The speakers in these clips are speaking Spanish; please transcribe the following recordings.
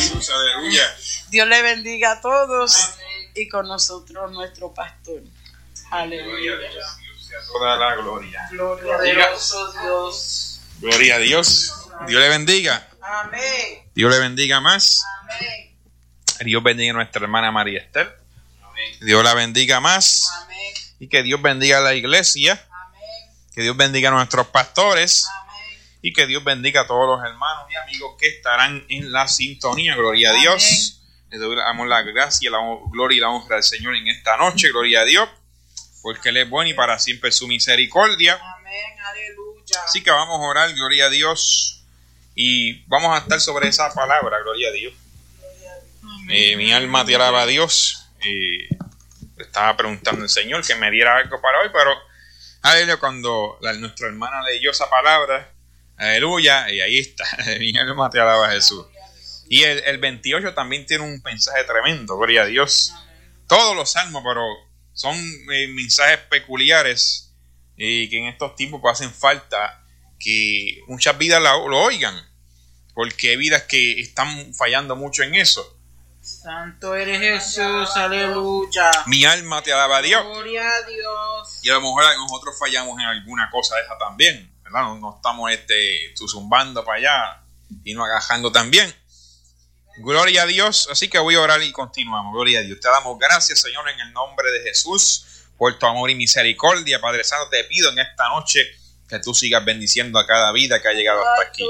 Jesús, aleluya. Dios le bendiga a todos y con nosotros nuestro pastor. Aleluya. Dios sea toda la gloria. Gloria a Dios. Gloria a Dios. Dios le bendiga. Amén. Dios le bendiga más. Amén. Dios bendiga a nuestra hermana María Esther. Dios la bendiga más. Amén. Y que Dios bendiga a la iglesia. Amén. Que Dios bendiga a nuestros pastores. Amén. Y que Dios bendiga a todos los hermanos y amigos que estarán en la sintonía. Gloria a Dios. Le damos la gracia, la gloria y la honra al Señor en esta noche. Gloria a Dios. Porque Él es bueno y para siempre su misericordia. Amén. Aleluya. Así que vamos a orar, gloria a Dios. Y vamos a estar sobre esa palabra, gloria a Dios. Mi alma te alaba a Dios. Estaba preguntando al Señor que me diera algo para hoy, pero aleluya, cuando nuestra hermana leyó esa palabra, aleluya, y ahí está, mi alma te alaba a Jesús. Y el 28 también tiene un mensaje tremendo, gloria a Dios. Todos los salmos, pero son mensajes peculiares y que en estos tiempos pues hacen falta que muchas vidas lo oigan, porque hay vidas que están fallando mucho en eso. Santo eres Jesús, aleluya. Mi alma te alaba a Dios. Gloria a Dios. Y a lo mejor nosotros fallamos en alguna cosa de esa también, ¿verdad? No estamos zumbando para allá y no agajando también. Gloria a Dios. Así que voy a orar y continuamos. Gloria a Dios. Te damos gracias, Señor, en el nombre de Jesús, por tu amor y misericordia. Padre Santo, te pido en esta noche que tú sigas bendiciendo a cada vida que ha llegado hasta aquí.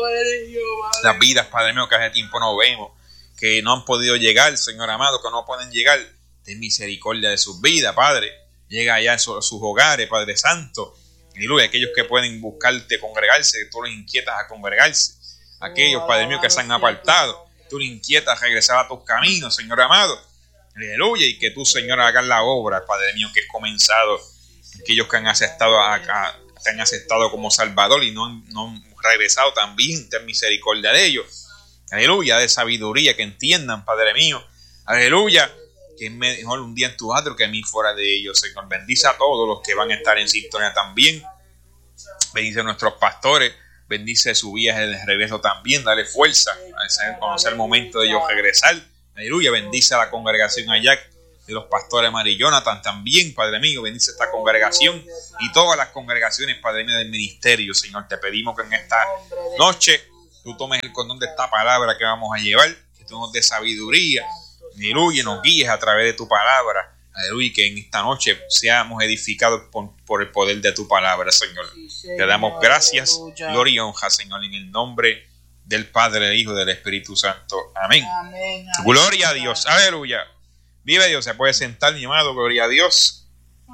Las vidas, Padre mío, que hace tiempo no vemos, que no han podido llegar, Señor amado, que no pueden llegar. Ten misericordia de sus vidas, Padre. Llega allá a sus hogares, Padre Santo. Aleluya. Aquellos que pueden buscarte, congregarse, que tú los inquietas a congregarse. Aquellos, Padre mío, que se han apartado, tú los inquietas a regresar a tus caminos, Señor amado. Aleluya. Y que tú, Señor, hagas la obra, Padre mío, que es comenzado. Aquellos que han aceptado acá, te han aceptado como Salvador y no han regresado también, ten misericordia de ellos. Aleluya, de sabiduría, que entiendan, Padre mío. Aleluya, que es mejor un día en tu atrio que 1000 fuera de ellos, Señor. Bendice a todos los que van a estar en sintonía también. Bendice a nuestros pastores. Bendice su viaje de regreso también. Dale fuerza a conocer el momento de ellos regresar. Aleluya, bendice a la congregación allá de los pastores Mary Jonathan también, Padre mío. Bendice esta congregación y todas las congregaciones, Padre mío, del ministerio, Señor. Te pedimos que en esta noche tú tomes el condón de esta palabra que vamos a llevar, que tú nos des sabiduría, aleluya, nos guíes a través de tu palabra, aleluya, y que en esta noche seamos edificados por el poder de tu palabra, Señor. Te damos gracias, gloria y honra, Señor, en el nombre del Padre, del Hijo y del Espíritu Santo. Amén. Amén. Gloria a Dios, aleluya. Vive Dios, se puede sentar, mi amado, gloria a Dios.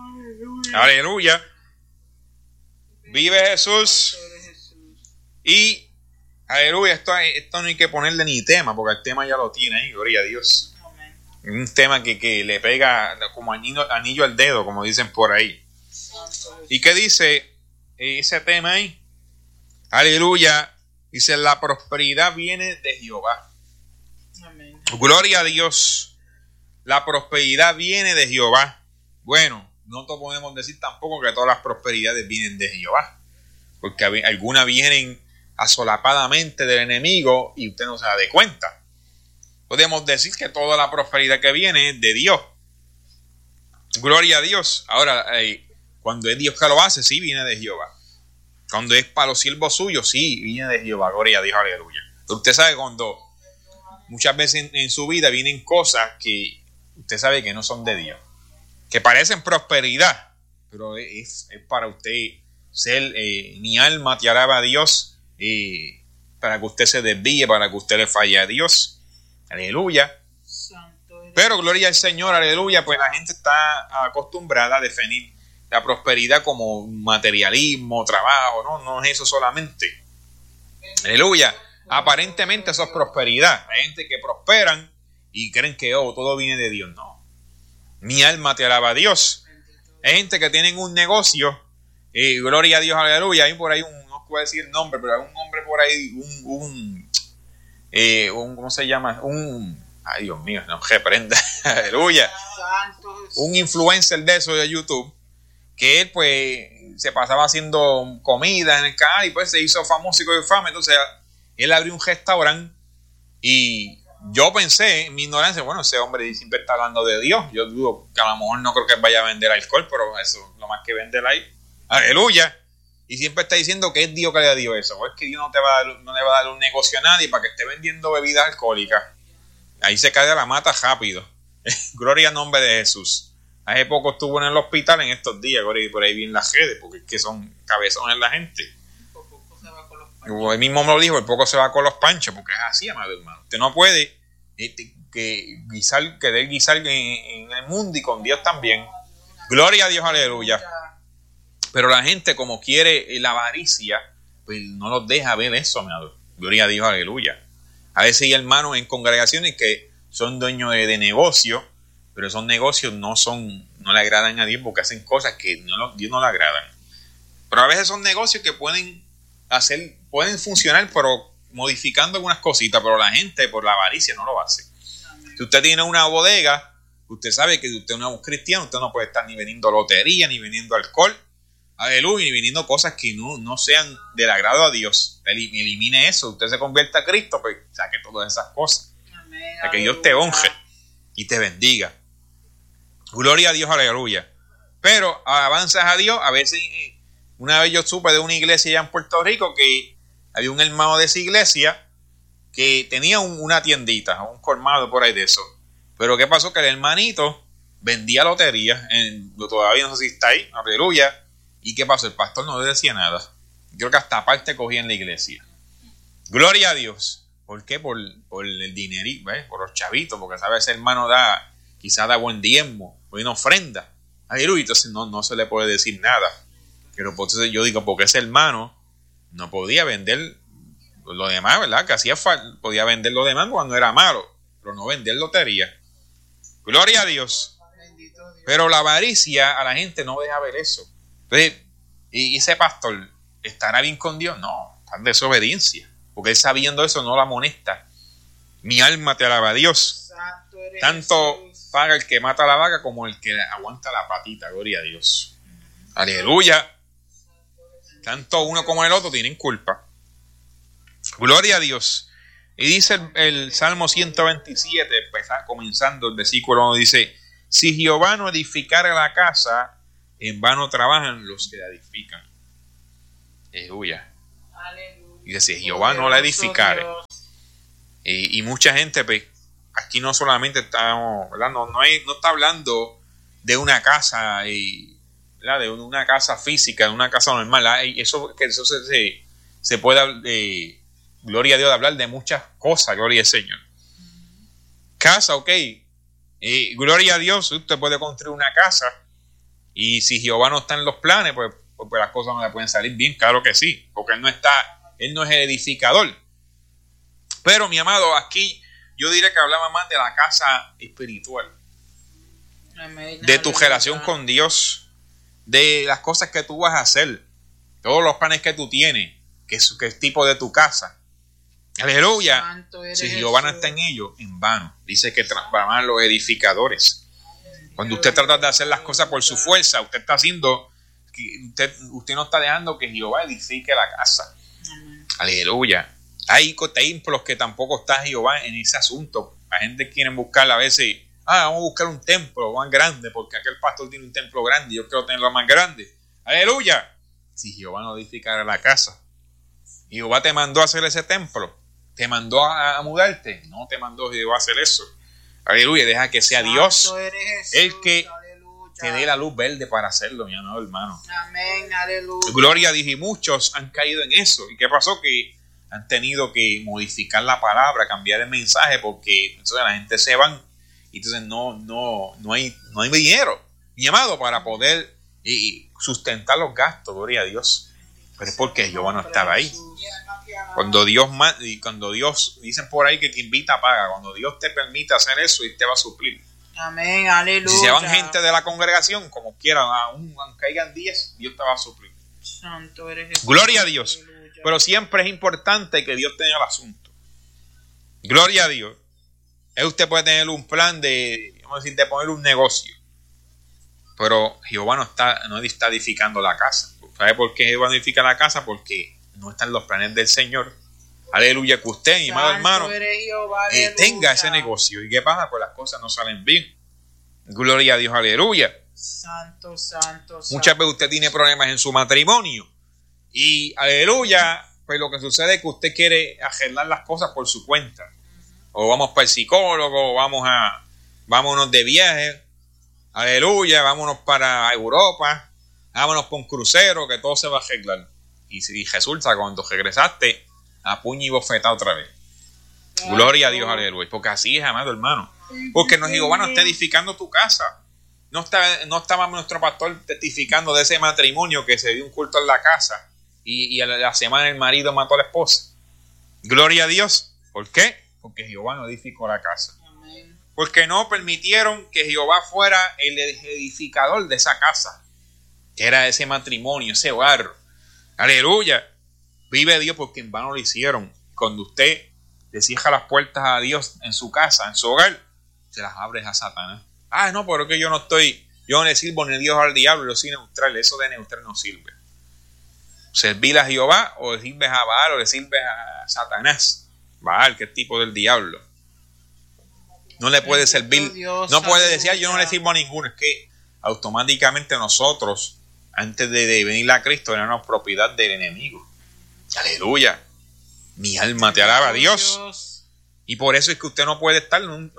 Aleluya. Vive Jesús. Y aleluya, esto no hay que ponerle ni tema, porque el tema ya lo tiene ahí, gloria a Dios. Amén. Un tema que le pega como anillo al dedo, como dicen por ahí. ¿Y qué dice ese tema ahí? Aleluya, dice: la prosperidad viene de Jehová. Amén. Gloria a Dios. La prosperidad viene de Jehová. Bueno, no te podemos decir tampoco que todas las prosperidades vienen de Jehová, porque algunas vienen asolapadamente del enemigo y usted no se da de cuenta. Podemos decir que toda la prosperidad que viene es de Dios. Gloria a Dios. Ahora, cuando es Dios que lo hace, sí viene de Jehová. Cuando es para los siervos suyos, sí viene de Jehová. Gloria a Dios, aleluya. Usted sabe, cuando muchas veces en su vida vienen cosas que usted sabe que no son de Dios, que parecen prosperidad, pero es para usted ser, mi alma te alaba a Dios, para que usted se desvíe, para que usted le falle a Dios. Aleluya. Pero gloria al Señor, aleluya, pues la gente está acostumbrada a definir la prosperidad como materialismo, trabajo. No es eso solamente. Aleluya. Aparentemente eso es prosperidad. Hay gente que prosperan y creen que todo viene de Dios. No. Mi alma te alaba a Dios. Hay gente que tienen un negocio, gloria a Dios, aleluya. Hay por ahí no puedo decir el nombre, pero hay un hombre por ahí, ¿cómo se llama? Ay, Dios mío, no reprenda, aleluya. Un influencer de eso de YouTube, que él pues se pasaba haciendo comida en el canal y pues se hizo famoso y con fama. Entonces él abrió un restaurante y yo pensé en mi ignorancia, bueno, ese hombre siempre está hablando de Dios. Yo dudo que a lo mejor no creo que vaya a vender alcohol, pero eso lo más que vende ahí. Aleluya. Y siempre está diciendo que es Dios que le dio eso. O es que Dios no le va a dar un negocio a nadie para que esté vendiendo bebidas alcohólicas. Ahí se cae de la mata rápido. Gloria al nombre de Jesús. Hace poco estuvo en el hospital en estos días, y por ahí vi en las redes, porque es que son cabezones la gente. El mismo me lo dijo, el poco se va con los panchos, porque es así, amado hermano. Usted no puede querer guisar en el mundo y con Dios también. Gloria a Dios, aleluya. Pero la gente, como quiere la avaricia, pues no los deja ver eso, amado. Gloria a Dios, aleluya. A veces hay hermanos en congregaciones que son dueños de negocios, pero esos negocios no le agradan a Dios porque hacen cosas que Dios no le agradan. Pero a veces son negocios que pueden funcionar, pero modificando algunas cositas, pero la gente por la avaricia no lo hace. Si usted tiene una bodega, usted sabe que si usted no es un cristiano, usted no puede estar ni vendiendo lotería, ni vendiendo alcohol, aleluya, ni vendiendo cosas que no sean del agrado a Dios. Elimine eso, usted se convierta a Cristo, pues saque todas esas cosas. Para que Dios te honre y te bendiga. Gloria a Dios, aleluya. Pero avanzas a Dios. A veces, una vez yo supe de una iglesia allá en Puerto Rico que había un hermano de esa iglesia que tenía una tiendita, un colmado por ahí de eso. Pero ¿qué pasó? Que el hermanito vendía lotería, todavía no sé si está ahí, aleluya. ¿Y qué pasó? El pastor no le decía nada. Creo que hasta aparte cogía en la iglesia. Gloria a Dios. ¿Por qué? Por el dinerito, por los chavitos, porque sabe ese hermano quizás da buen diezmo, o una ofrenda. Aleluya, entonces no se le puede decir nada. Pero entonces yo digo, porque ese hermano no podía vender lo demás, ¿verdad? Que podía vender lo demás cuando era malo, pero no vender lotería. Gloria a Dios. Pero la avaricia a la gente no deja ver eso. Entonces, ¿y ese pastor estará bien con Dios? No, está en desobediencia. Porque él sabiendo eso no la amonesta. Mi alma te alaba a Dios. Tanto paga el que mata a la vaca como el que aguanta la patita. Gloria a Dios. Aleluya. Tanto uno como el otro tienen culpa. Gloria a Dios. Y dice el Salmo 127, comenzando el versículo 1, dice: si Jehová no edificara la casa, en vano trabajan los que la edifican. Aleluya. Y dice, si Jehová no la edificare. Y mucha gente, pues, aquí no solamente estamos, ¿verdad? No está hablando de una casa, ¿verdad? De una casa física, de una casa normal. Eso se puede, gloria a Dios, hablar de muchas cosas, gloria al Señor. Casa, ok. Gloria a Dios, usted puede construir una casa. Y si Jehová no está en los planes, pues las cosas no le pueden salir bien, claro que sí, porque Él no es el edificador. Pero mi amado, aquí yo diré que hablaba más de la casa espiritual. Amén. De tu relación con Dios, de las cosas que tú vas a hacer, todos los planes que tú tienes, que es tipo de tu casa. Aleluya. Si Jehová no está en ello, en vano. Dice que trabajan los edificadores. Cuando usted trata de hacer las cosas por su fuerza, usted está haciendo, usted no está dejando que Jehová edifique la casa. Aleluya. Hay templos que tampoco está Jehová en ese asunto. La gente quiere buscar a veces, vamos a buscar un templo más grande, porque aquel pastor tiene un templo grande y yo quiero tenerlo más grande. Aleluya. Si Jehová no edificara la casa, Jehová te mandó a hacer ese templo, te mandó a mudarte, no te mandó Jehová a hacer eso. Aleluya, deja que sea Dios el que te dé la luz verde para hacerlo, mi amado hermano. Amén, aleluya. Gloria a Dios, y muchos han caído en eso. ¿Y qué pasó? Que han tenido que modificar la palabra, cambiar el mensaje, porque entonces la gente se van y entonces no hay dinero, mi amado, para poder sustentar los gastos, gloria a Dios. Pero es porque Jehová no estaba ahí. Cuando Dios, dicen por ahí que te invita paga, cuando Dios te permite hacer eso, y te va a suplir. Amén, aleluya. Si se van gente de la congregación, como quieran, aunque caigan 10, Dios te va a suplir. Santo eres Jesús. Gloria a Dios. Aleluya. Pero siempre es importante que Dios tenga el asunto. Gloria a Dios. Usted puede tener un plan de poner un negocio, pero Jehová no está edificando la casa. ¿Sabe por qué Jehová no edifica la casa? Porque no están los planes del Señor. Aleluya, que usted, mi amado hermano, eres Jehová, tenga ese negocio. ¿Y qué pasa? Pues las cosas no salen bien. Gloria a Dios, aleluya. Santo, santo, santo. Muchas veces usted tiene problemas en su matrimonio. Y aleluya, pues lo que sucede es que usted quiere arreglar las cosas por su cuenta. O vamos para el psicólogo, o vámonos de viaje. Aleluya, vámonos para Europa. Vámonos para un crucero, que todo se va a arreglar. Y resulta cuando regresaste, a puño y bofeta otra vez. Gloria a Dios, aleluya. Porque así es, amado hermano. Porque Jehová no está edificando tu casa. No estaba nuestro pastor testificando de ese matrimonio que se dio un culto en la casa y a la semana el marido mató a la esposa. Gloria a Dios. ¿Por qué? Porque Jehová no edificó la casa. Amén. Porque no permitieron que Jehová fuera el edificador de esa casa, que era ese matrimonio, ese hogar. Aleluya. Vive Dios, porque en vano lo hicieron. Cuando usted le cierra las puertas a Dios en su casa, en su hogar, se las abre a Satanás. No, pero es que yo no le sirvo ni a Dios al diablo, yo soy neutral. Eso de neutral no sirve. Servir a Jehová, o le sirves a Baal, o le sirves a Satanás. Baal, que es tipo del diablo. No le puede servir, no puede decir, yo no le sirvo a ninguno. Es que automáticamente nosotros, antes de venir a Cristo, éramos propiedad del enemigo. Aleluya. Mi alma te alaba a Dios. Y por eso es que usted no puede estar en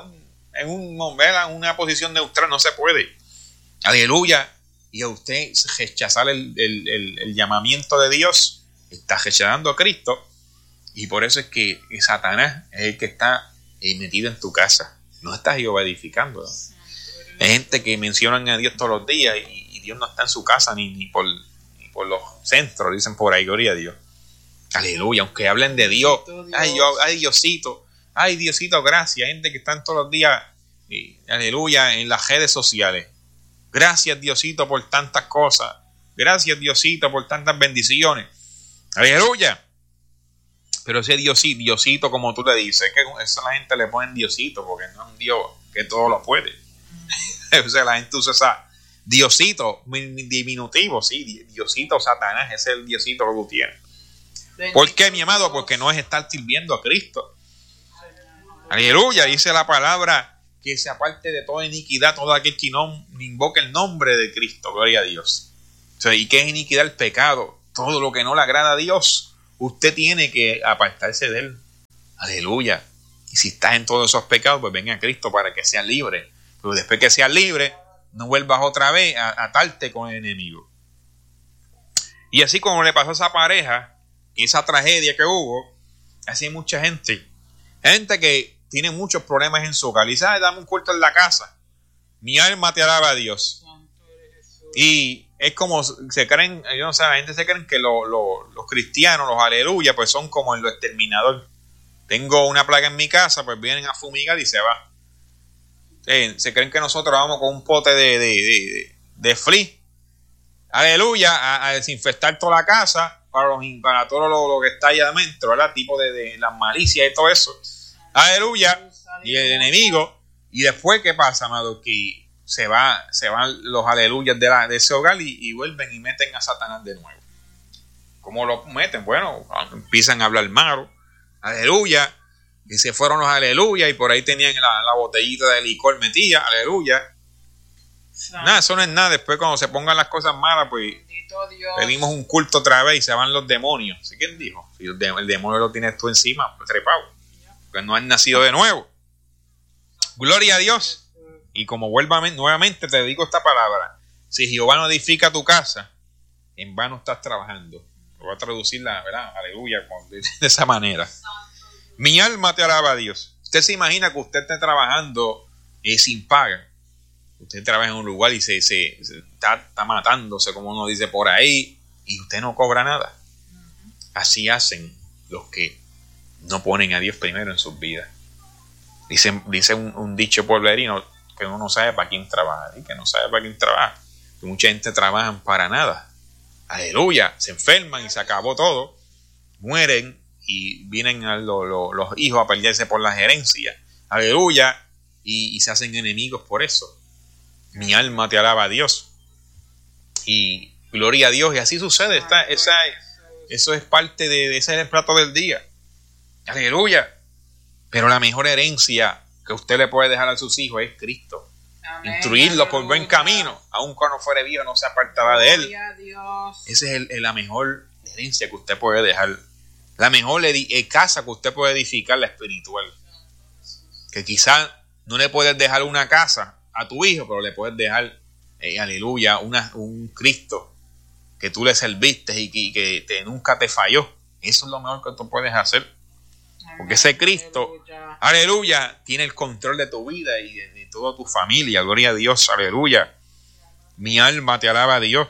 una posición neutral, no se puede. Aleluya. Y a usted rechazar el llamamiento de Dios, está rechazando a Cristo. Y por eso es que Satanás es el que está metido en tu casa. No está Jehová edificando. Hay gente que mencionan a Dios todos los días y Dios no está en su casa ni por los centros, dicen por ahí, gloria a Dios. Aleluya, aunque hablen de Dios. Ay, Diosito, gracias. Hay gente que están todos los días, aleluya, en las redes sociales. Gracias, Diosito, por tantas cosas. Gracias, Diosito, por tantas bendiciones. Aleluya. Pero ese Diosito, como tú le dices, es que eso la gente le pone Diosito, porque no es un Dios que todo lo puede. O sea, la gente usa esa Diosito, diminutivo, sí, Diosito Satanás, ese es el Diosito que tú tienes. ¿Por qué, mi amado? Porque no es estar sirviendo a Cristo. Aleluya, dice la palabra que se aparte de toda iniquidad, todo aquel que no invoque el nombre de Cristo, gloria a Dios. O sea, ¿y qué es iniquidad? El pecado, todo lo que no le agrada a Dios, usted tiene que apartarse de él. Aleluya. Y si estás en todos esos pecados, pues venga a Cristo para que seas libre. Pero después que seas libre, no vuelvas otra vez a atarte con el enemigo. Y así como le pasó a esa pareja, esa tragedia que hubo, así hay mucha gente que tiene muchos problemas en su hogar y sabe, dame un culto en la casa, mi alma te alaba a Dios. Y es como se creen, yo no sé, la gente se creen que los cristianos, los aleluya, pues son como en lo exterminador. Tengo una plaga en mi casa, pues vienen a fumigar y se va. Se creen que nosotros vamos con un pote de flea, aleluya, a desinfectar toda la casa para todo lo que está allá adentro, ¿verdad? Tipo de las malicias y todo eso. Aleluya. Y el enemigo. Y después, ¿qué pasa, amado? Que se van los aleluyas de ese hogar y vuelven y meten a Satanás de nuevo. ¿Cómo lo meten? Bueno, empiezan a hablar malo. Aleluya. Y se fueron los aleluya y por ahí tenían la botellita de licor metida. Aleluya. Nada, eso no es nada. Después cuando se pongan las cosas malas, pues pedimos un culto otra vez y se van los demonios. ¿Sí? ¿Quién dijo? Si el demonio lo tienes tú encima, pues trepado. Porque no han nacido de nuevo. Gloria a Dios. Y como nuevamente te digo esta palabra. Si Jehová no edifica tu casa, en vano estás trabajando. Voy a traducirla, ¿verdad? Aleluya, de esa manera. Mi alma te alaba a Dios. Usted se imagina que usted esté trabajando sin paga. Usted trabaja en un lugar y se está matándose, como uno dice por ahí, y usted no cobra nada. Así hacen los que no ponen a Dios primero en sus vidas. Dice un dicho pueblerino que uno no sabe para quién trabaja y que no sabe para quién trabaja. Que mucha gente trabaja para nada. Aleluya, se enferman y se acabó todo. Mueren y vienen los hijos a pelearse por las herencias. Aleluya, y se hacen enemigos por eso. Mi alma te alaba a Dios. Y gloria a Dios. Y así sucede. Eso es parte de ese es el plato del día. Aleluya. Pero la mejor herencia que usted le puede dejar a sus hijos es Cristo. Amén. Instruirlos por buen camino, aun cuando fuere viejo no se apartará de él. Gloria a Dios. Esa es la mejor herencia que usted puede dejar. La mejor casa que usted puede edificar, la espiritual. Que quizás no le puedes dejar una casa a tu hijo, pero le puedes dejar, aleluya, un Cristo que tú le serviste y que nunca te falló. Eso es lo mejor que tú puedes hacer. Porque ese Cristo, aleluya, tiene el control de tu vida y de toda tu familia. Gloria a Dios, aleluya. Mi alma te alaba a Dios.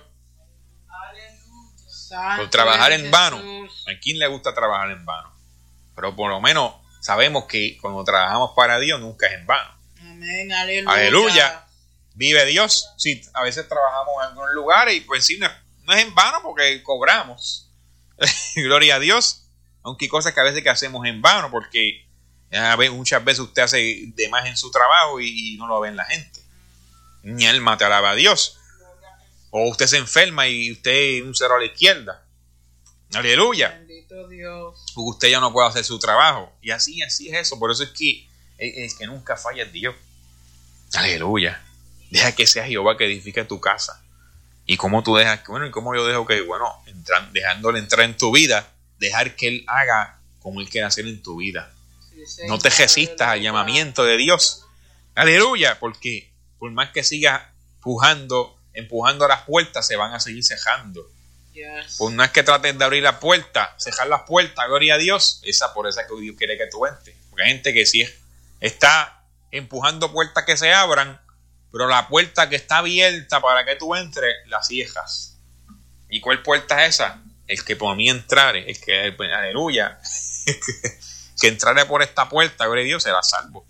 Por trabajar en vano. ¿A quién le gusta trabajar en vano? Pero por lo menos sabemos que cuando trabajamos para Dios nunca es en vano. Amén, aleluya. Aleluya. Vive Dios. Sí, a veces trabajamos en algunos lugares y pues sí, no es en vano porque cobramos. Gloria a Dios. Aunque hay cosas que a veces que hacemos en vano porque muchas veces usted hace de más en su trabajo y no lo ve en la gente. Mi alma te alaba a Dios. O usted se enferma y usted un cero a la izquierda. Aleluya. Bendito Dios. Porque usted ya no puede hacer su trabajo. Y así es eso. Por eso es que nunca falla Dios. Aleluya. Deja que sea Jehová que edifique tu casa. Y cómo tú dejas, bueno, y cómo yo dejo que, bueno, dejándole entrar en tu vida, dejar que Él haga como Él quiere hacer en tu vida. Sí, Señor, no te resistas al llamamiento de Dios. Aleluya. Porque por más que sigas empujando las puertas, se van a seguir cejando. Yes. Por más que trates de abrir la puerta, cejar las puertas, gloria a Dios, por esa que Dios quiere que tú entres. Porque hay gente que sí está empujando puertas que se abran, pero la puerta que está abierta para que tú entres, la cierras. ¿Y cuál puerta es esa? El que por mí entrare, aleluya, que entrare por esta puerta, gloria a Dios, será salvo.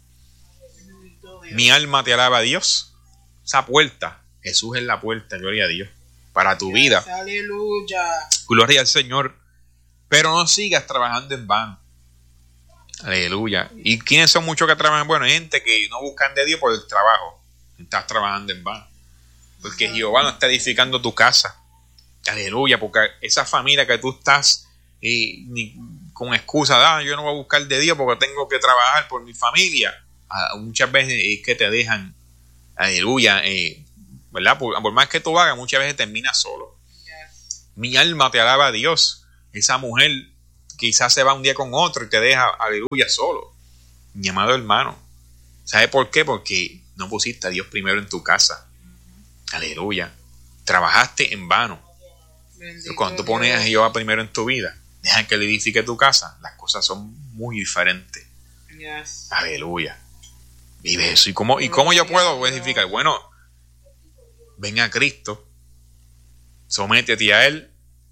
Mi alma te alaba a Dios. Esa puerta, Jesús es la puerta, gloria a Dios, para tu vida. Aleluya. Gloria al Señor. Pero no sigas trabajando en vano. Aleluya. ¿Y quiénes son muchos que trabajan? Bueno, hay gente que no buscan de Dios por el trabajo. Estás trabajando en vano. Porque Jehová no está edificando tu casa. Aleluya. Porque esa familia que tú estás con excusa, yo no voy a buscar de Dios porque tengo que trabajar por mi familia. Muchas veces es que te dejan, aleluya, ¿verdad? Por más que tú hagas, muchas veces terminas solo. Yes. Mi alma te alaba a Dios. Esa mujer quizás se va un día con otro y te deja, aleluya, solo. Mi amado hermano, ¿sabe por qué? Porque no pusiste a Dios primero en tu casa. Aleluya. Trabajaste en vano. Pero cuando tú pones a Jehová primero en tu vida, deja que Él edifique tu casa, las cosas son muy diferentes. Yes. Aleluya. Vive eso. ¿Y cómo yo puedo edificar? Bueno, ven a Cristo, sométete a Él,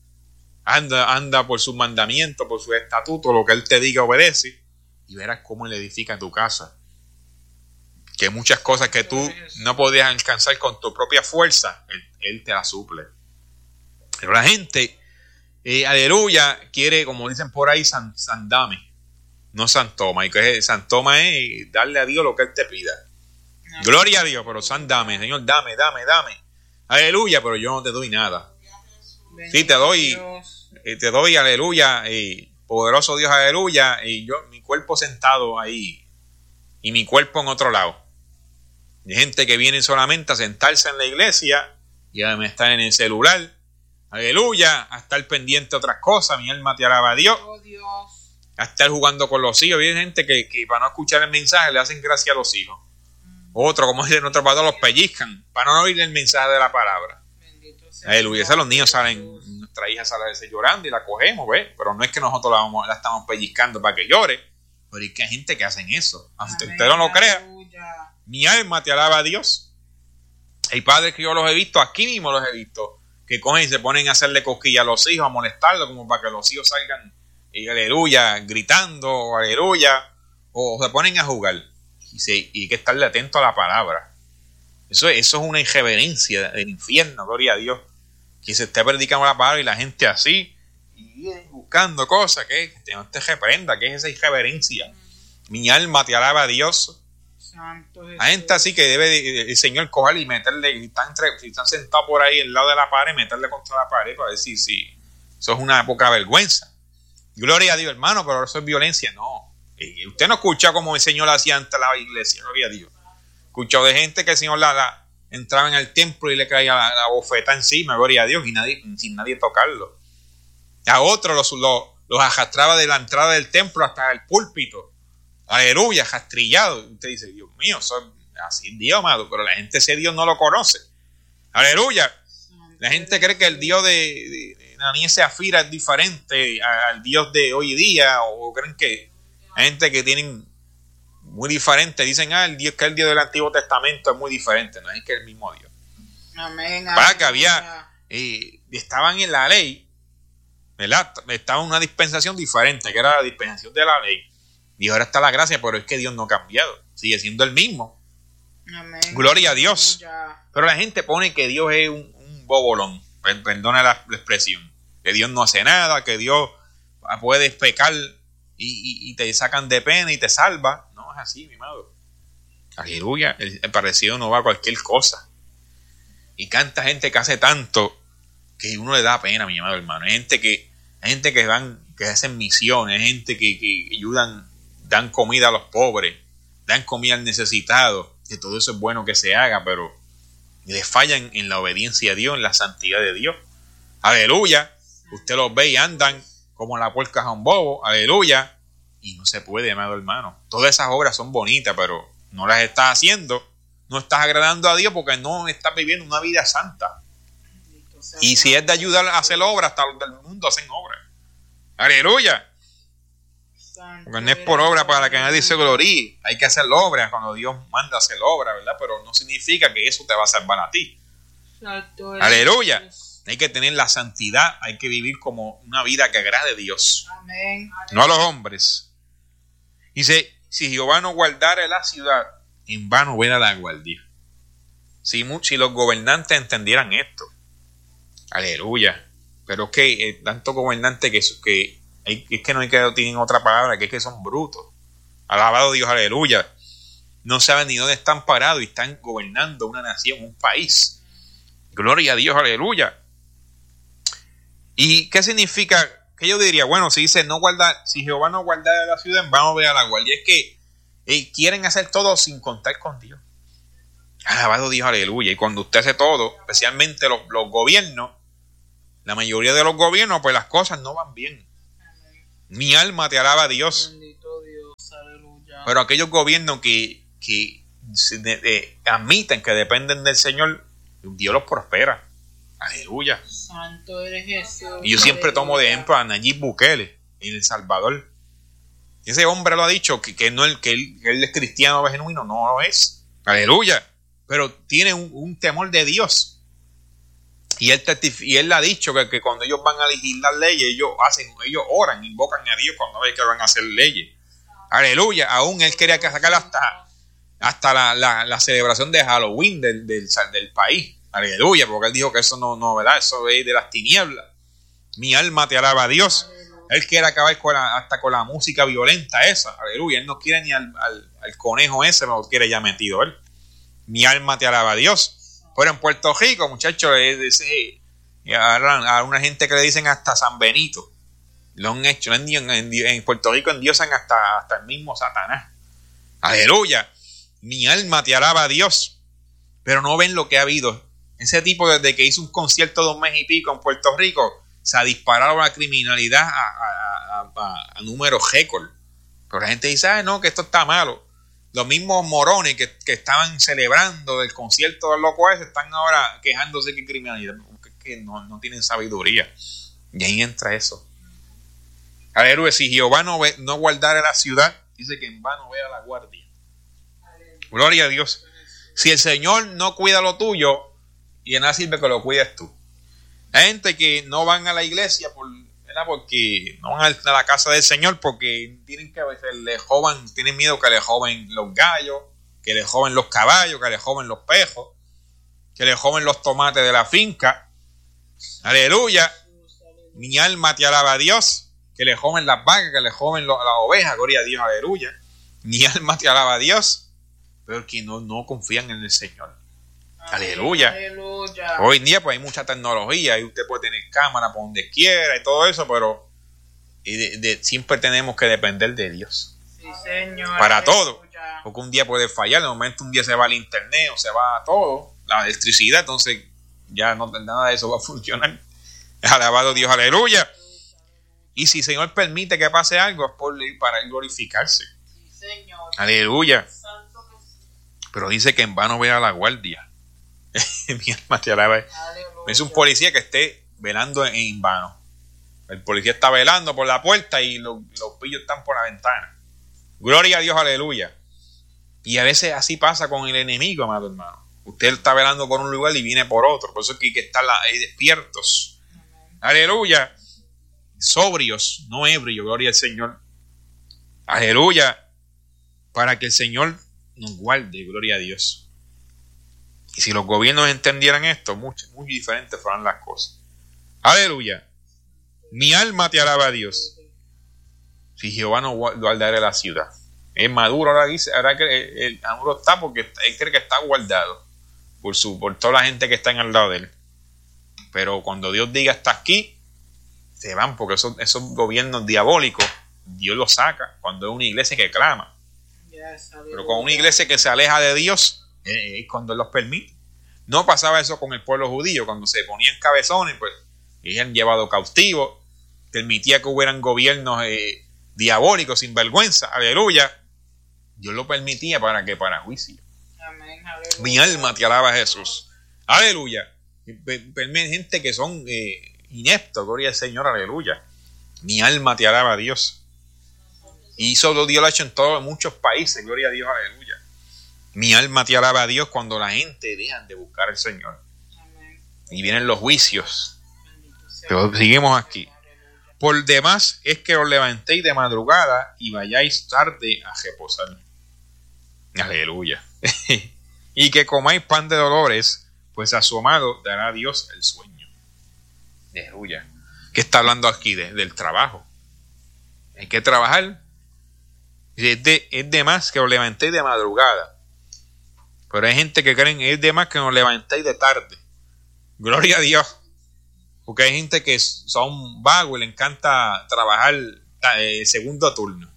anda por sus mandamientos, por sus estatutos, lo que Él te diga obedece, y verás cómo Él edifica tu casa. Que muchas cosas que tú no podías alcanzar con tu propia fuerza, Él te la suple. Pero la gente, aleluya, quiere, como dicen por ahí, sandame, no santoma. Y que santoma es darle a Dios lo que Él te pida. Gloria a Dios, pero dame, Señor, dame. Aleluya, pero yo no te doy nada. Sí, te doy, aleluya, poderoso Dios, aleluya, y mi cuerpo sentado ahí y mi cuerpo en otro lado. Hay gente que viene solamente a sentarse en la iglesia y a estar en el celular, aleluya, a estar pendiente de otras cosas. Mi alma te alaba a Dios. A estar jugando con los hijos. Hay gente que para no escuchar el mensaje le hacen gracia a los hijos. Otro, como dice nuestro pastor, los pellizcan para no oír el mensaje de la palabra. Aleluya. Esos los niños salen, nuestra hija sale a veces llorando y la cogemos, ¿ves? Pero no es que nosotros la estamos pellizcando para que llore, pero es que hay gente que hacen eso. Aunque usted no lo crea, mi alma te alaba a Dios. Hay padres que yo los he visto, aquí mismo los he visto, que cogen y se ponen a hacerle cosquillas a los hijos, a molestarlos, como para que los hijos salgan, aleluya, gritando, aleluya, o se ponen a jugar. Y hay que estarle atento a la palabra. Eso es una irreverencia del infierno, gloria a Dios. Que se esté predicando la palabra y la gente así, y buscando cosas, que no te reprenda, que es esa irreverencia. Mi alma te alaba a Dios. Santo Jesús. Hay gente así que debe el Señor coger y meterle, si están sentados por ahí al lado de la pared, meterle contra la pared para decir si eso es una poca vergüenza. Gloria a Dios, hermano, pero eso es violencia. No. Y usted no escucha como el Señor hacía ante la iglesia. Gloria a Dios. Escuchó de gente que el Señor entraba en el templo y le caía la bofeta encima, gloria a Dios, y sin nadie tocarlo. A otros los arrastraba de la entrada del templo hasta el púlpito. Aleluya, rastrillado. Usted dice, Dios mío, eso es así Dios, amado, pero la gente ese Dios no lo conoce. Aleluya. La gente cree que el Dios de Ananías y Zafira es diferente al Dios de hoy día, o creen que hay gente que tienen muy diferente, dicen, el Dios del Antiguo Testamento es muy diferente, no es que es el mismo Dios. Amén. Para que había, estaban en la ley, ¿verdad? Estaba en una dispensación diferente, que era la dispensación de la ley. Y ahora está la gracia, pero es que Dios no ha cambiado, sigue siendo el mismo. Amén. Gloria a Dios. Pero la gente pone que Dios es un bobolón, perdona la expresión, que Dios no hace nada, que Dios puede pecar y te sacan de pena y te salva. No es así, mi amado. Aleluya, el parecido no va a cualquier cosa. Y tanta gente que hace tanto que uno le da pena, mi amado hermano. Hay gente que hacen misiones, hay gente que ayudan, dan comida a los pobres, dan comida al necesitado, que todo eso es bueno que se haga, pero le fallan en la obediencia a Dios, en la santidad de Dios. Aleluya. Usted los ve y andan como la puerca a un bobo. Aleluya. Y no se puede, amado hermano. Todas esas obras son bonitas, pero no las estás haciendo. No estás agradando a Dios porque no estás viviendo una vida santa. Y si es de ayudar a hacer obras, hasta los del mundo hacen obras. Aleluya. Porque no es por obra para que nadie se gloríe. Hay que hacer obras cuando Dios manda hacer obras, ¿verdad? Pero no significa que eso te va a salvar a ti. Aleluya. Hay que tener la santidad, hay que vivir como una vida que agrade a Dios. Amén. No a los hombres. Dice, si Jehová no guardara la ciudad, en vano vela la guardia. Si los gobernantes entendieran esto. Aleluya. Pero es que tanto gobernante es que no hay que tienen otra palabra, que es que son brutos. Alabado Dios, aleluya. No saben ni dónde están parados y están gobernando una nación, un país. Gloria a Dios, aleluya. ¿Y qué significa? Que yo diría, bueno, si dice si Jehová no guardara la ciudad, en vano vela la guardia. Es que quieren hacer todo sin contar con Dios. Alabado Dios, aleluya. Y cuando usted hace todo, especialmente los gobiernos, la mayoría de los gobiernos, pues las cosas no van bien. Mi alma te alaba a Dios. Bendito Dios, aleluya. Pero aquellos gobiernos que admiten que dependen del Señor, Dios los prospera. Aleluya. Santo eres Jesús. Y yo siempre tomo de ejemplo a Nayib Bukele en El Salvador. Ese hombre lo ha dicho que él es cristiano genuino, no lo es. Aleluya. Pero tiene un temor de Dios. Y él ha dicho que cuando ellos van a legislar leyes, ellos oran, invocan a Dios cuando ven que van a hacer leyes. Aleluya. Aún él quería sacar hasta la celebración de Halloween del país. Aleluya, porque él dijo que eso no, ¿verdad? Eso es de las tinieblas. Mi alma te alaba a Dios. Él quiere acabar hasta con la música violenta esa. Aleluya. Él no quiere ni al conejo ese, no lo quiere ya metido él. Mi alma te alaba a Dios. Pero en Puerto Rico, muchachos, a una gente que le dicen hasta San Benito. Lo han hecho. En Puerto Rico endiosan hasta el mismo Satanás. Aleluya. Mi alma te alaba a Dios. Pero no ven lo que ha habido. Ese tipo, desde que hizo un concierto de 1 mes y pico en Puerto Rico, se ha disparado la criminalidad a números récord. Pero la gente dice, no, que esto está malo. Los mismos morones que estaban celebrando el concierto del loco ese están ahora quejándose que criminalidad, que no tienen sabiduría. Y ahí entra eso. Aleluya, si Jehová no guardara la ciudad, dice que en vano vea la guardia. Gloria a Dios. Si el Señor no cuida lo tuyo, y de nada sirve que lo cuides tú. Hay gente que no van a la iglesia porque no van a la casa del Señor porque tienen miedo que le joven los gallos, que le joven los caballos, que le joven los pejos, que le joven los tomates de la finca. Aleluya. Mi alma te alaba a Dios. Que le joven las vacas, que le joven las ovejas. Gloria a Dios, aleluya. Mi alma te alaba a Dios. Pero que no confían en el Señor. Aleluya. Aleluya. Hoy en día pues hay mucha tecnología y usted puede tener cámara por donde quiera y todo eso, pero siempre tenemos que depender de Dios. Sí, Señor. Para todo. Aleluya. Porque un día puede fallar, de momento un día se va el internet o se va todo, la electricidad, entonces ya nada de eso va a funcionar. Alabado Dios, aleluya. Y si el Señor permite que pase algo, es para Él glorificarse. Sí, Señor. Aleluya. Santo Jesús. Pero dice que en vano vea la guardia. Mi alma te alaba. Aleluya. Es un policía que esté velando en vano. El policía está velando por la puerta y los pillos están por la ventana. Gloria a Dios, aleluya. Y a veces así pasa con el enemigo, amado hermano. Usted está velando por un lugar y viene por otro. Por eso es que hay que estar ahí despiertos. Aleluya. Sobrios, no ebrios, gloria al Señor. Aleluya. Para que el Señor nos guarde, gloria a Dios. Y si los gobiernos entendieran esto, muy diferentes fueran las cosas. Aleluya. Mi alma te alaba a Dios. Si Jehová no guardará la ciudad. Es Maduro ahora dice, ahora que el Maduro está porque él cree que está guardado por toda la gente que está en al lado de él. Pero cuando Dios diga está aquí, se van, porque esos gobiernos diabólicos Dios los saca cuando es una iglesia que clama. Pero con una iglesia que se aleja de Dios es cuando Él los permite. No pasaba eso con el pueblo judío, cuando se ponían cabezones, pues eran llevados cautivos, permitía que hubieran gobiernos diabólicos sin vergüenza, aleluya. Dios lo permitía para juicio. Amén, Mi alma te alaba, Jesús, aleluya. Gente que son ineptos, gloria al Señor, aleluya. Mi alma te alaba, Dios. Y eso Dios lo ha hecho en muchos países, gloria a Dios, aleluya. Mi alma te alaba a Dios cuando la gente deja de buscar al Señor. Amén. Y vienen los juicios. Pero seguimos aquí. Por demás es que os levantéis de madrugada y vayáis tarde a reposar. Aleluya. Y que comáis pan de dolores, pues a su amado dará Dios el sueño. Aleluya. ¿Qué está hablando aquí? Del trabajo. Hay que trabajar. Es de más que os levantéis de madrugada. Pero hay gente que creen es de más que os levantéis de tarde. Gloria a Dios. Porque hay gente que son vagos y le encanta trabajar segundo turno.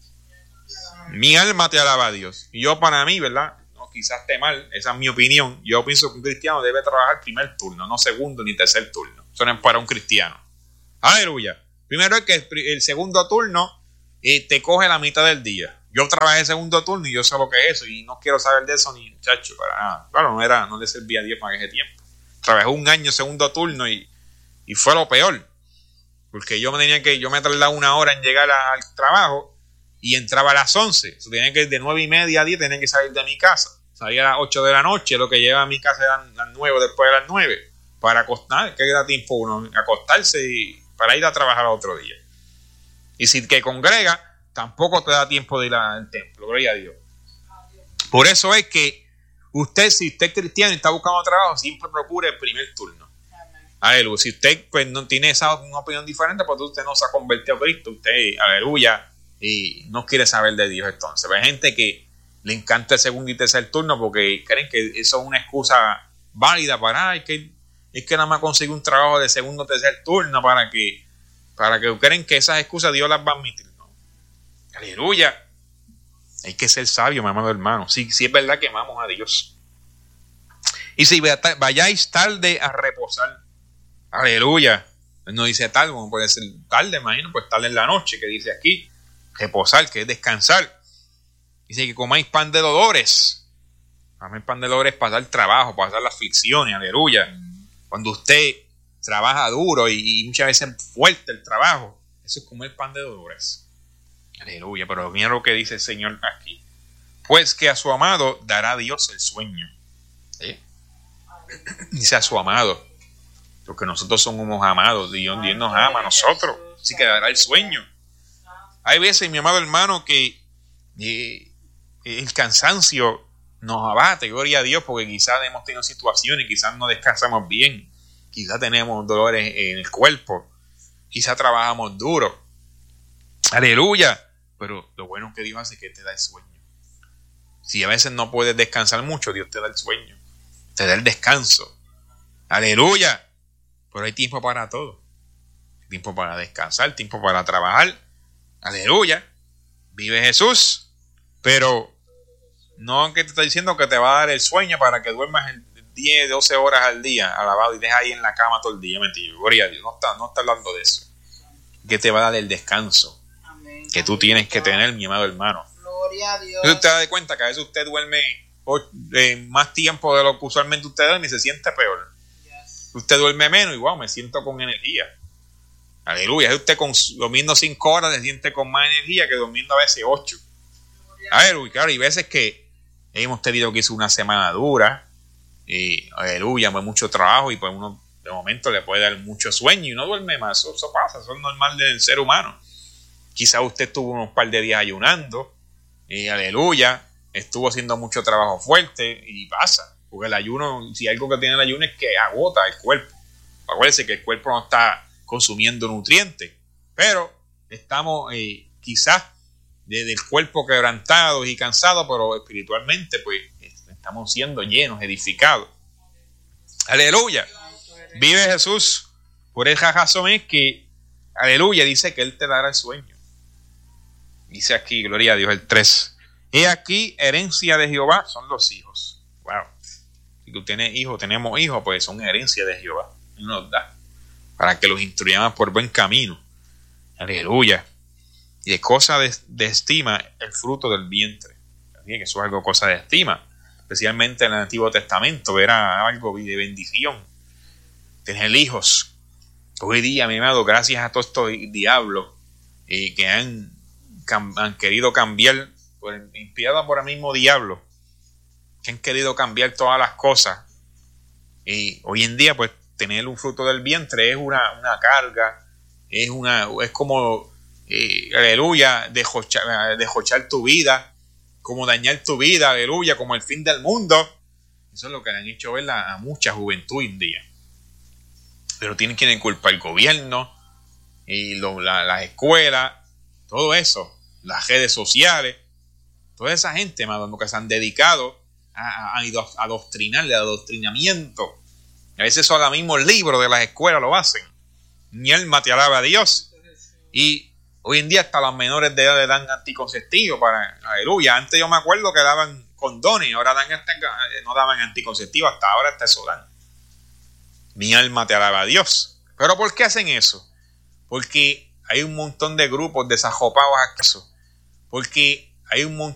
Mi alma te alaba a Dios. Y yo para mí, ¿verdad? No, quizás esté mal, esa es mi opinión. Yo pienso que un cristiano debe trabajar primer turno, no segundo ni tercer turno. Eso no es para un cristiano. Aleluya. Primero es que el segundo turno te coge la mitad del día. Yo trabajé segundo turno y yo sé lo que es eso y no quiero saber de eso ni muchacho para nada. Claro, no le servía a Dios para ese tiempo. Trabajé un año segundo turno y fue lo peor. Porque yo me tardaba 1 hora en llegar al trabajo y entraba a las 11. O sea, tenía que de 9:30 a 10 tenía que salir de mi casa. Salía a las 8 de la noche, lo que lleva a mi casa eran las 9 después de las 9. Para acostar, que da tiempo uno acostarse y para ir a trabajar al otro día. Y si que congrega, tampoco te da tiempo de ir al templo, gloria a Dios. Por eso es que si usted es cristiano y está buscando trabajo, siempre procure el primer turno. Aleluya. Si usted pues, no tiene una opinión diferente, pues usted no se ha convertido a Cristo, usted, aleluya, y no quiere saber de Dios entonces. Pero hay gente que le encanta el segundo y tercer turno porque creen que eso es una excusa válida para, es que nada más consigue un trabajo de segundo o tercer turno para que creen que esas excusas Dios las va a admitir. ¿No? Aleluya. Hay que ser sabio, mi amado hermano. Sí, es verdad que amamos a Dios. Y si vayáis tarde a reposar. Aleluya. No dice tarde, como puede ser tarde, imagino, pues tarde en la noche, que dice aquí. Reposar, que es descansar. Dice que comáis pan de dolores. Comer pan de dolores para dar trabajo, para dar las aflicciones. Aleluya. Cuando usted trabaja duro y muchas veces fuerte el trabajo, eso es comer pan de dolores. Aleluya. Pero mira lo que dice el Señor aquí. Pues que a su amado dará Dios el sueño. ¿Sí? Dice a su amado. Porque nosotros somos amados. Dios nos ama a nosotros. Así que dará el sueño. Hay veces, mi amado hermano, que el cansancio nos abate, gloria a Dios, porque quizás hemos tenido situaciones, quizás no descansamos bien, quizás tenemos dolores en el cuerpo, quizás trabajamos duro. Aleluya. Pero lo bueno que Dios hace es que te da el sueño. Si a veces no puedes descansar mucho, Dios te da el sueño, te da el descanso. Aleluya. Pero hay tiempo para todo. Tiempo para descansar, tiempo para trabajar, Aleluya. Vive Jesús. Pero no que te está diciendo que te va a dar el sueño para que duermas 10, 12 horas al día, alabado, y dejes ahí en la cama todo el día. Mentira, gloria a Dios. No está hablando de eso. Que te va a dar el descanso. Amén. Que tú tienes que tener, mi amado hermano. Gloria a Dios. Usted da cuenta que a veces usted duerme más tiempo de lo que usualmente usted duerme y se siente peor. Yes. Usted duerme menos y wow, me siento con energía. Aleluya. Usted durmiendo 5 horas se siente con más energía que durmiendo a veces 8. A ver, claro, hay veces que hemos tenido que hacer una semana dura y aleluya, pues mucho trabajo y pues uno de momento le puede dar mucho sueño y no duerme más. Eso pasa, eso es normal del ser humano. Quizá usted estuvo unos par de días ayunando y aleluya, estuvo haciendo mucho trabajo fuerte y pasa. Porque el ayuno, si algo que tiene el ayuno es que agota el cuerpo. Acuérdense que el cuerpo no está consumiendo nutrientes, pero estamos quizás desde el cuerpo quebrantado y cansado, pero espiritualmente pues estamos siendo llenos, edificados. Aleluya. Vive Jesús. Por esa razón es que, aleluya, dice que Él te dará el sueño. Dice aquí, gloria a Dios, el 3. He aquí, herencia de Jehová son los hijos. Wow. Si tú tienes hijos, tenemos hijos, pues son herencia de Jehová. Él nos da para que los instruyamos por buen camino. Aleluya. Y de cosa de estima el fruto del vientre. Así que eso es algo cosa de estima. Especialmente en el Antiguo Testamento era algo de bendición. Tener hijos. Hoy día, mi amado, gracias a todos estos diablos que han querido cambiar, inspirados por el mismo diablo, que han querido cambiar todas las cosas. Y hoy en día, pues, tener un fruto del vientre es una carga, es como, aleluya, desjochar tu vida, como dañar tu vida, aleluya, como el fin del mundo. Eso es lo que le han hecho ver a mucha juventud hoy en día. Pero tienen que culpar al gobierno y las escuelas, todo eso, las redes sociales, toda esa gente, madre, que se han dedicado a adoctrinar, de adoctrinamiento. A veces son los mismos libros de las escuelas lo hacen. Mi alma te alaba a Dios. Y hoy en día hasta los menores de edad le dan anticonceptivos para, aleluya. Antes yo me acuerdo que daban condones, ahora no daban anticonceptivos, hasta ahora hasta eso dan. Mi alma te alaba a Dios. ¿Pero por qué hacen eso? Porque hay un montón de grupos desajopados a eso. Porque hay un montón